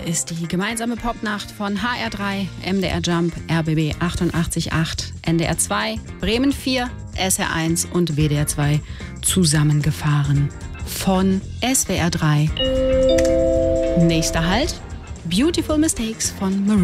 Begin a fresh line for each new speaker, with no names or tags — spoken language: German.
ist die gemeinsame Popnacht von HR3, MDR Jump, RBB 88.8, NDR 2, Bremen 4, SR1 und WDR 2 zusammengefahren von SWR 3. Nächster Halt, Beautiful Mistakes von Maroon.